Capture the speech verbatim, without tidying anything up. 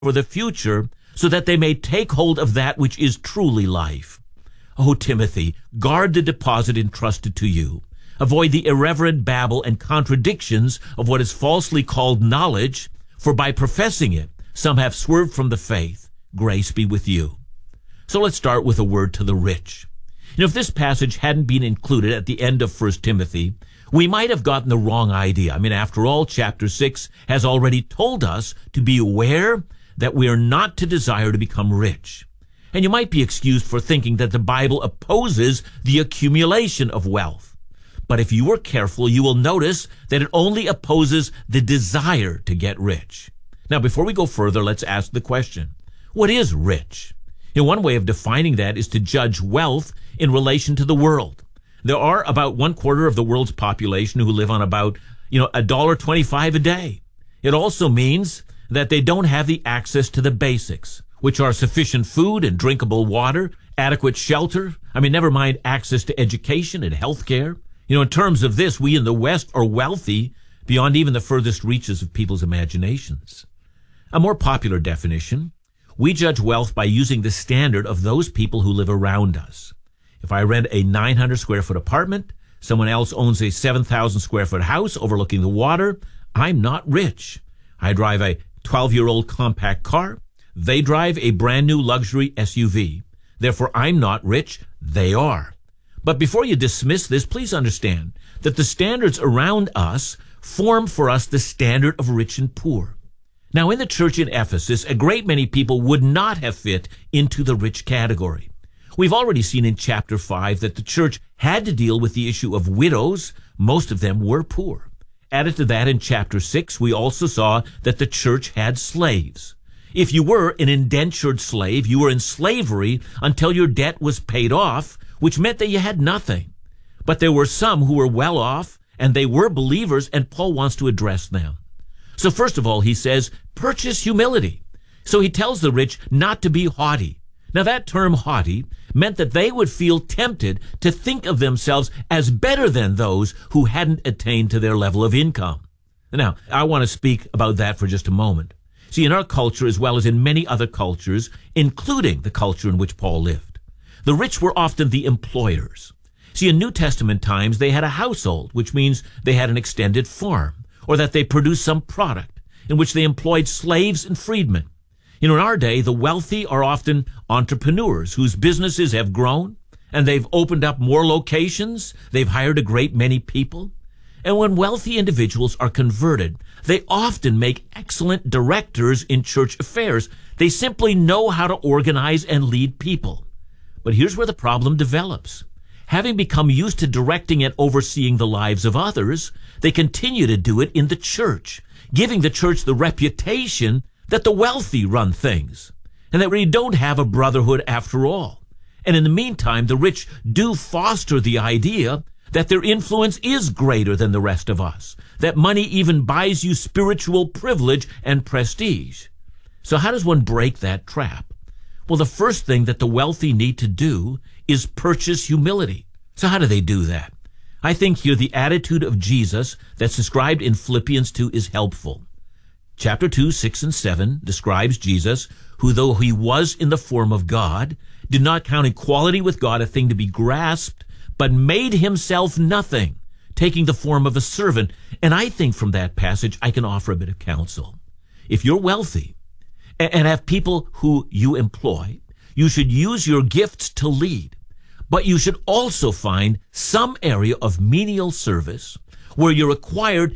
for the future, so that they may take hold of that which is truly life. O Timothy, guard the deposit entrusted to you. Avoid the irreverent babble and contradictions of what is falsely called knowledge, for by professing it, some have swerved from the faith. Grace be with you. So let's start with a word to the rich. You know, if this passage hadn't been included at the end of First Timothy, we might have gotten the wrong idea. I mean, after all, chapter six has already told us to be aware that we are not to desire to become rich. And you might be excused for thinking that the Bible opposes the accumulation of wealth. But if you are careful, you will notice that it only opposes the desire to get rich. Now, before we go further, let's ask the question, what is rich? You know, one way of defining that is to judge wealth in relation to the world. There are about one quarter of the world's population who live on about, you know, a dollar twenty-five a day. It also means that they don't have the access to the basics, which are sufficient food and drinkable water, adequate shelter. I mean, never mind access to education and health care. You know, in terms of this, we in the West are wealthy beyond even the furthest reaches of people's imaginations. A more popular definition, we judge wealth by using the standard of those people who live around us. If I rent a nine hundred square foot apartment, someone else owns a seven thousand square foot house overlooking the water, I'm not rich. I drive a twelve-year-old compact car. They drive a brand new luxury S U V. Therefore, I'm not rich. They are. But before you dismiss this, please understand that the standards around us form for us the standard of rich and poor. Now, in the church in Ephesus, a great many people would not have fit into the rich category. We've already seen in chapter five that the church had to deal with the issue of widows. Most of them were poor. Added to that, in chapter six, we also saw that the church had slaves. If you were an indentured slave, you were in slavery until your debt was paid off, which meant that you had nothing. But there were some who were well off, and they were believers, and Paul wants to address them. So first of all, he says, purchase humility. So he tells the rich not to be haughty. Now that term haughty meant that they would feel tempted to think of themselves as better than those who hadn't attained to their level of income. Now, I want to speak about that for just a moment. See, in our culture, as well as in many other cultures, including the culture in which Paul lived, the rich were often the employers. See, in New Testament times, they had a household, which means they had an extended farm, or that they produced some product in which they employed slaves and freedmen. You know, in our day, the wealthy are often entrepreneurs whose businesses have grown, and they've opened up more locations. They've hired a great many people. And when wealthy individuals are converted, they often make excellent directors in church affairs. They simply know how to organize and lead people. But here's where the problem develops. Having become used to directing and overseeing the lives of others, they continue to do it in the church, giving the church the reputation that the wealthy run things, and that we don't have a brotherhood after all. And in the meantime, the rich do foster the idea that their influence is greater than the rest of us, that money even buys you spiritual privilege and prestige. So how does one break that trap? Well, the first thing that the wealthy need to do is purchase humility. So how do they do that? I think here the attitude of Jesus that's described in Philippians two is helpful. Chapter two, six and seven describes Jesus, who though he was in the form of God, did not count equality with God a thing to be grasped, but made himself nothing, taking the form of a servant. And I think from that passage, I can offer a bit of counsel. If you're wealthy and have people who you employ, you should use your gifts to lead, but you should also find some area of menial service where you're required